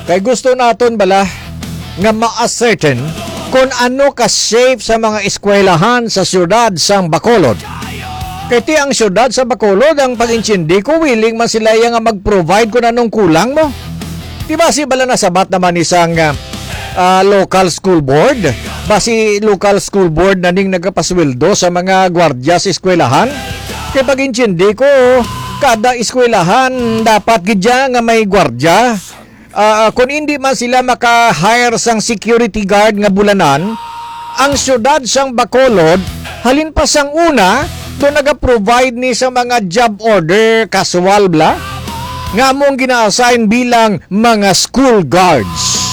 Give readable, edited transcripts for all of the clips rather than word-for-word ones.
Kay gusto naton bala nga ma-ascertain kung ano ka safe sa mga eskwelahan sa siyudad sang Bacolod. Kaya ti ang siyudad sa Bacolod, ang pag-inchindi ko, willing man sila nga mag-provide kung anong kulang mo. Diba si bala nasabat naman isang local school board? Basi local school board na ning nagapasweldo sa mga gwardya sa eskwelahan? Kaya pag-inchindi ko, kada eskwelahan dapat gidya nga may gwardya. Kung hindi man sila maka-hire sang security guard nga bulanan, ang syudad sang Bacolod, halin pa sang una, doon naga-provide ni sa mga job order casual bla, nga mong gina-assign bilang mga school guards.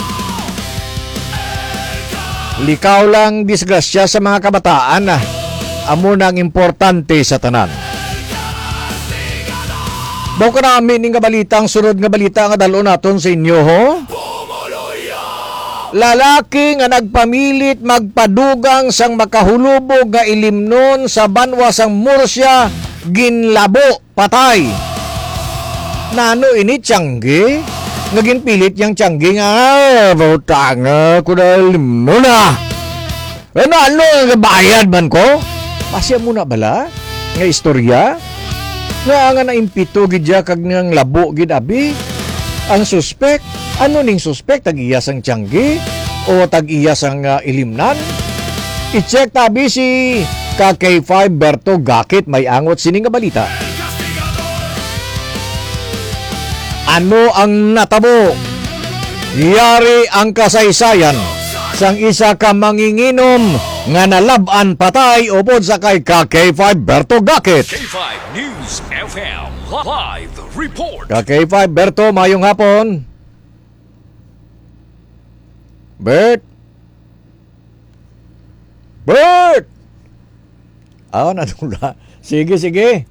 Likaw lang disgrasya sa mga kabataan na amo nang importante sa tanan. Bago ka namin ng balitang sunod nga balita nga dalo naton sa inyo, ho? Lalaki nga nagpamilit magpadugang sang makahulubog nga ilimnon sa banwa sang Murcia, ginlabo, patay. Nano ini tiyanggi? Nga ginpilit yang tiyanggi nga, butang ko na ilimnon na. Ano nga bayad man ko? Pasya muna bala? Nga istorya? Nga naimpito gidya kag nang labo gid abi. Ang suspect, ano ning suspect, tag-iya sang tiyanggi o tag-iya sang ilimnan? I-check tabi si KK5 Berto Gakit, may angot sining nga balita. Ano ang natabo? Yari ang kasaysayan sang isa ka manginginom nga nalaban patay upod sa kay KK5 Berto Gakit. K5 News FM Live Report. KK5 Berto, mayong hapon. Bert? Natula. Sige.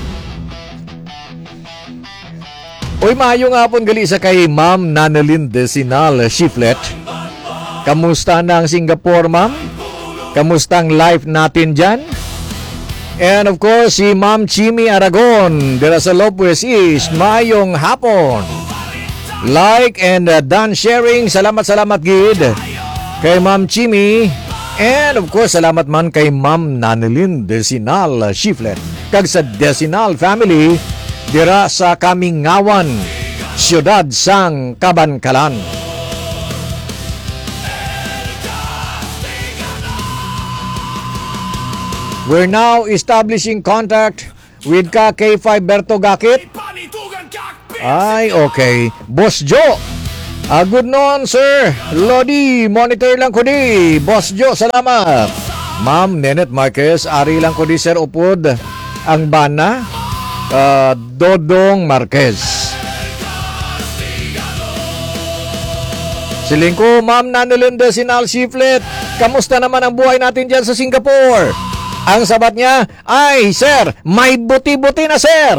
Uy, mayong hapon gali sa kay Ma'am Nanalyn Desinal Shiflet. Kamusta na ang Singapore, ma'am? Kamusta ang life natin dyan? And of course, si Ma'am Chimi Aragon, dira sa Lopez East, mayong hapon. Like and done sharing. Salamat gid kay Ma'am Chimi. And of course, salamat man kay Ma'am Nanalyn Desinal Shiflet. Kag sa Desinal family, dira sa Kamingawan, siyudad sang Kabankalan. We're now establishing contact with KK5 Berto Gakit. Ay, okay. Boss Joe. Good noon, sir. Lodi, monitor lang ko di. Boss Joe, salamat. Ma'am Nenet Marquez, ari lang ko di, sir, upod. Ang bana, Dodong Marquez. Siling ko, Ma'am Nanalyn Desinal Shiflet. Kamusta naman ang buhay natin dyan sa Singapore? Ang sabat niya, ay, sir, may buti-buti na, sir.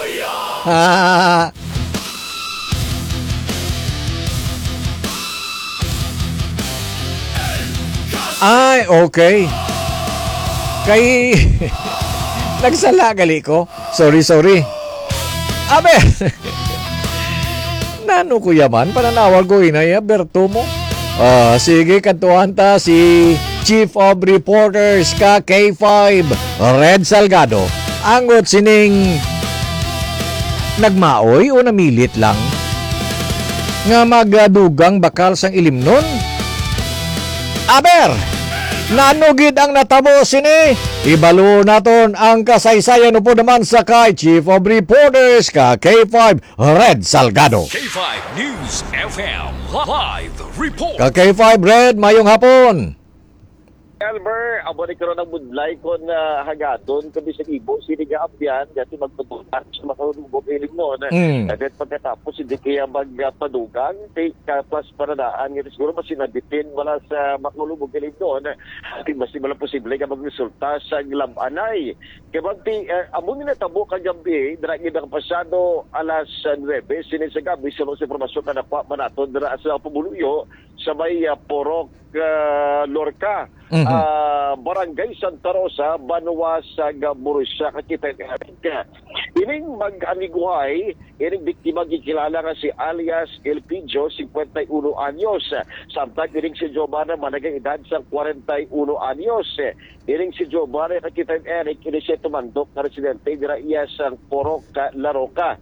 Ay, okay. Kay nagsala gali ko. Sorry. Abe. Nano ko yaman pananawag ko inaya Berto mo. Sige, kantuhan ta si Chief of Reporters KK5 Red Salgado. Angot sining nagmaoy o namilit lang nga magadugang bakal sang ilimnon. Aber, nanugid ang natabo sini. Ibalo naton ang kasaysayan upo naman sa kay Chief of Reporters KK5 Red Salgado. K5 News FM Live Report. KK5 Red, mayong hapon. Albert, abo ni karon ang budlay kon hagaton kabi sa ibo sini nga apyan dati magpatutan sa makarubog ilig noon. At pagkatapos hindi kaya magpadugang take plus paradaan nga siguro mas sinabitin wala sa makarubog ilig noon. At mas wala posible nga magresulta sa labanay. Kaya bagti amo ni natabo kagabi dira gid ang pasado alas 9 sini sa gabi sa mga impormasyon na nakuha man naton dira sa Pabuluyo sa may Porok Lorca. Barangay Santa Rosa, Banwa sa Borussia, Kakita. Ining mag-amiguhay, ining biktima gikilala nga si alias El Pijo, 51 anyos. Samtang ining si Jomar managay edad sa 41 anyos. Ining si Jomar, Kakita Eric, ini siya tumandok na residente, dira iya sa Poroca, Laroca.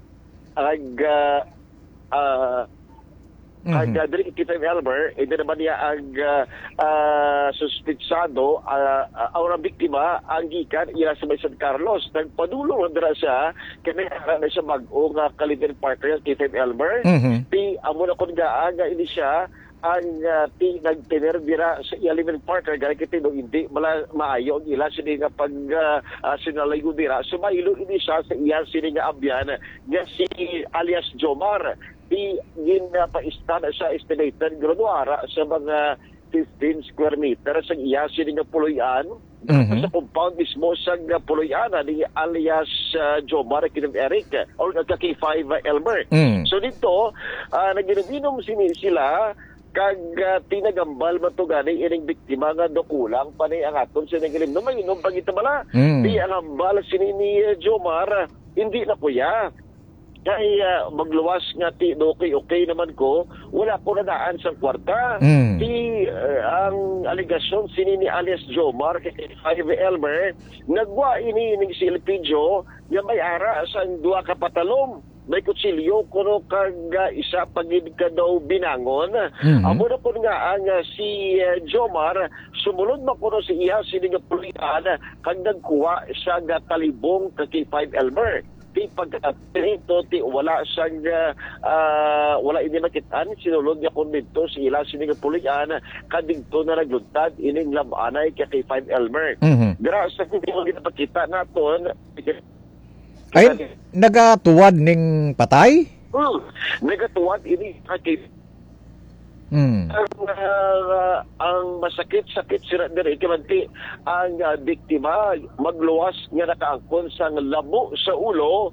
Diri kita Elmer, hindi naman niya ang suspitsado, ang biktima, ang gikan, iya sa may San Carlos. Nagpadulong na siya, kinahara na siya mag-o nga kalibin partner, kita Elmer. Ti, amo na kung gaaga, ini siya, ang nagtiner dira sa iyalimin partner, gaya kita no, hindi maayo ang ila, sini nga pag sinalayo dira, sumailo ini siya sa iya, sini nga abyan, nga si alias Jomar. Ginapaistan sa estimated graduara sa mga 15 square meter sa iya sini nga puloyan sa compound mismo sa puloyan ni alias Jomar Kinim Eric or K5 Elmer. So dito naginom sila kag tinagambal matugani ining biktima nga dokulang panay ang aton sa nagilim no manginom pagita bala di ang ambal sini ni Jomar hindi na kuya. Kaya magluwas nga ti okay naman ko, wala ko na daan sa kwarta. Ang aligasyon sini ni alias Jomar kay Elmer nagwa ini ning si El Pijo nga may ara sa duha ka patalom. May kutsilyo kuno kag isa pagid ka daw binangon. Amo na po nga ang si Jomar sumunod man kuno si iya sini nga pulian kag nagkuha sa talibong kay 5 Elmer. Ti pagkatrito ti wala sang wala ini makitaan sinulod niya kun dito si ila sini nga pulian kadto na nagluntad ining labanay kay 5 Elmer. Dira sa hindi mo kita naton ay nagatuwad ning patay? Nagatuwad ini kay ang masakit-sakit sira diri kamanti ang biktima magluwas nga nakaangkon sang labo sa ulo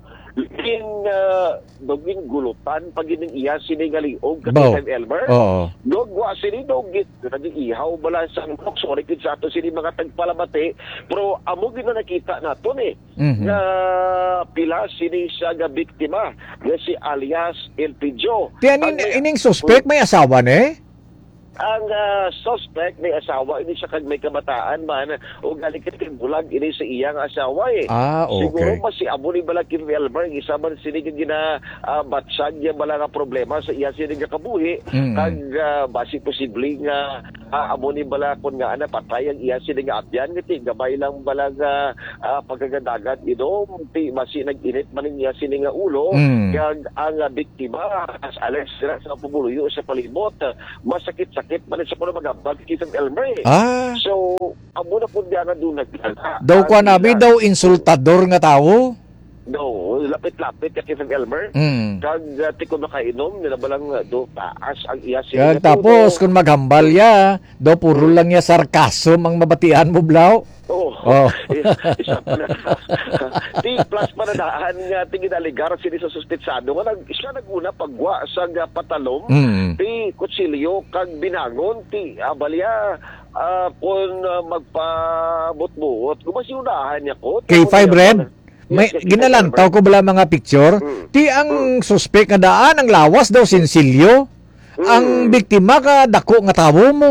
doging gulutan pagining iya sini nga liog kay Elmer. Dogwa sini dogit naging ihaw bala sa sorry kid sa ato sini mga tagpalamati pero amo gid na nakita naton nga pila sini siya nga biktima nga si alias El Pijo. Ining suspect may asawa ne? Ang suspect may asawa ini siya kag may kabataan man o galing kay bulag ini sa iyang asawa okay. Siguro mas si amo ni bala Kim Elmer isa man sini gina batsag yang bala nga problema sa iya sini nga kabuhi kag basi posible nga amo ni bala kun nga ana patay ang iya sini nga abyan ngiti gabay lang bala nga pagkagadagat idom ti basi nag-init man iya sini nga ulo kag ang biktima as alas sa pumuluyo sa palibot masakit man sa kuno magabag kitang Elmer. So amo na pud nga doon nagdala. Daw ko nabi daw insultador nga tawo. No, lapit-lapit ka kitang Elmer. Kag ti ko nakainom nila balang do taas ang iya siya. Tapos kung maghambal ya, daw puro lang ya sarkasm ang mabatian mo blaw. Isa pa na. Ti plus manadaan nga tingin aligar sini sa suspitsado nga siya naguna pagwa sa patalom. Ti kutsilyo kag binangon ti abalya kung magpabot-buot kumasiunahan niya ko. K5 Red? May ginalantaw ko bala mga picture. Ti ang suspect nga daan ang lawas daw sinsilyo. Ang biktima ka dako nga tawo mo.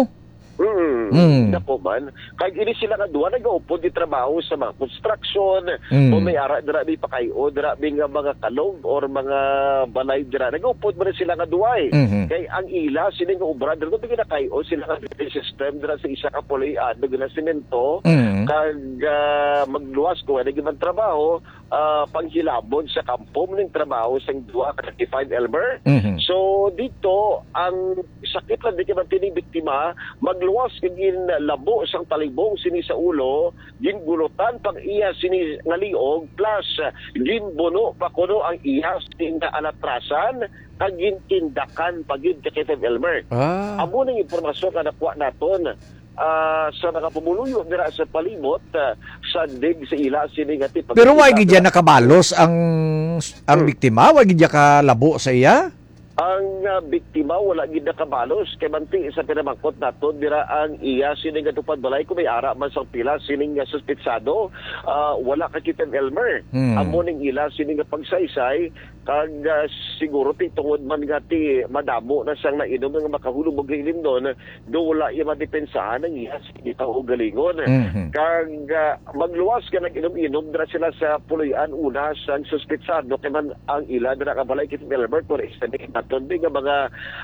Dako man. Kag ini sila nga duha nagaupod di trabaho sa mga construction, o may ara dira bi pakayo, dira bi nga mga kalog or mga balay dira. Nagaupod man sila nga duha Kay ang ila sila nga obra dira bi nakayo sila nga system dira sa isa ka puloy-an na semento kag magluwas ko ani man trabaho panghilabon sa kampo ning trabaho sang duha ka 5 Elmer. So dito ang sakit lang di ka tining biktima magluwas kagin labo sang talibong sini sa ulo gingulutan pag iya sini nga liog plus ginbuno pa kuno ang iya sini nga alatrasan kag gintindakan pagid kay 5 Elmer. Amo ning impormasyon nga nakuha naton sa nakapumuluyo dira sa palibot sa dig sa ila sini nga pero wag gid nakabalos ang biktima, wag gid ka labo sa iya. Ang biktima wala gid nakabalos kay manti sa pinamangkot naton dira ang iya sining gatupad balay kung may ara man sa pila sining suspetsado wala ka kitang Elmer. Amo ning ila sining pagsaysay kag siguro ti tungod man gati madamo na sang nainom nga makahulog og ilim doon do wala iya madepensahan ang iya sige ta og galingon. Kag magluwas ka nag-inom-inom dira sila sa puloy-an una sang suspetsado kay man ang ila dira ka balay kitang Elmer for estimate naton nga mga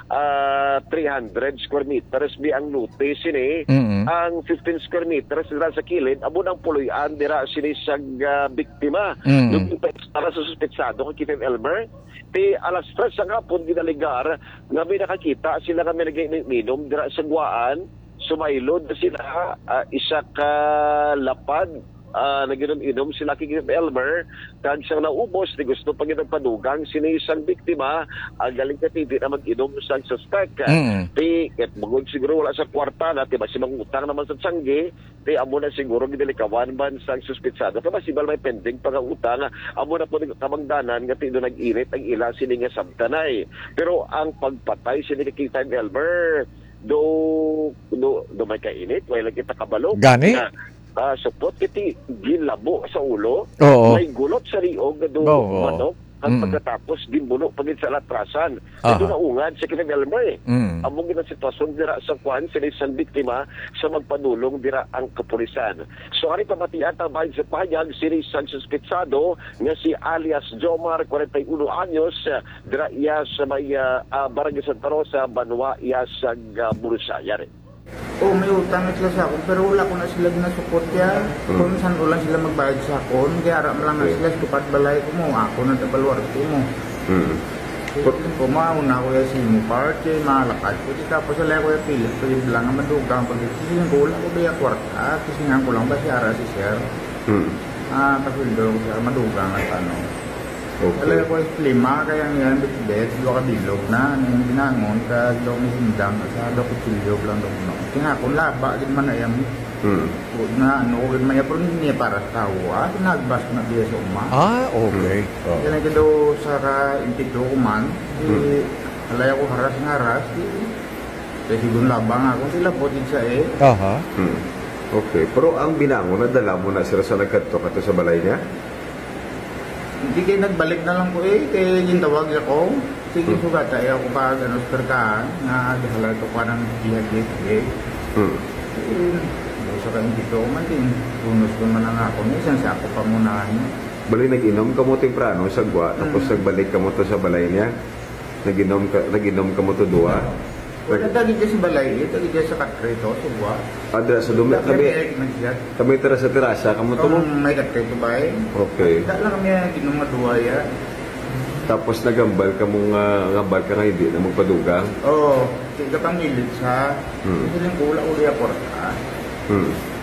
300 square meters bi ang notice ini ang 15 square meters dira sa kilid amo ang puloy-an dira sini sa biktima nung para sa suspetsado kay Kitty Elmer ti alas 3 sa hapon ginaligar nga may nakakita sila kami nag-inom dira sa guwaan sumaylod sila isa ka lapad naginom-inom sila kay Elmer kag siyang naubos di gusto pag nagpadugang sinisang biktima ang galing ka titi na mag-inom sa suspect ti ket bugod siguro wala sa kwarta na ti basi mangutang naman sa tiyangge ti amo na siguro gidalikawan ban sa suspetsado kay masibal may pending pagutang amo na po kamangdanan nga ti do nag-init ang ila sini nga sabtanay pero ang pagpatay sini kay Elmer do may kainit wala kita kabalo Gani? support kiti ginlabo sa ulo Oo. may gulot sa liog do Oo. manok at pagkatapos ginbuno pagit sa latrasan ito na ungad sa Kitty Elmer among gina sitwasyon dira sa kwan sa isang biktima sa magpanulong dira ang kapulisan so ari pamatian ta bahin sa pahayag si isang suspetsado nga si alias Jomar 41 anyos dira iya sa may Barangay Santa Rosa Banwa iya sa Burusaya. Oo, may utang na sila sa akin, pero wala ko na sila ginasuport yan. Kung saan ko lang sila magbayad sa akin, kaya aram lang na sila, stupad balay ko mo, ako na tabalwarte mo. Ko mauna ko yung simo party, malakad ko, tapos alay ko yung pilit, pwede lang ang madugang, pag sisingin ko, wala ko ba yung kwarta, sisingan ko lang ba siya si sir? Kapildo ko siya, madugang at ano. Alay ko yung lima, kaya ngayon, bitbet, do ka bilog na, yung binangon, ka do may hindang, sa do ko tilyog lang do no. Kaya kung laba, din man ayam, na ano, kung may apron niya para sa tawa, nagbas na diya sa uma. Okay. Kaya nga do sa ka-intigdo ko man, alay ako haras nga haras, kasi doon labang ako, sila po din siya eh. Aha. Okay, pero ang binangon, nadala mo na sila sa nagkanto kato sa balay niya? Hindi kayo nagbalik na lang ko eh, kaya yung tawag ako. Sige ko gata, ako pa gano'n ka, nga dihalal ko pa ng bihagit. Sa kanya dito, man din, unos ko man ang ako, isang sa ako pa muna. Bali, nag-inom ka mo temprano sa gwa, tapos nagbalik ka mo to sa balay niya? Nag-inom ka mo to duwa? Wala dagi dyan sa balay, dagi dyan sa katrito, sa buwa. Ada sa dumi, kami tira sa terasa, kamu to mo? May katrito ba eh? Okay. Hindi lang kami ginumaduwa yan. Tapos nagambal ka mong ngambal ka nga hindi na magpadugang? Oo, tiga pang ilit sa, kasi lang ko wala uli aporta.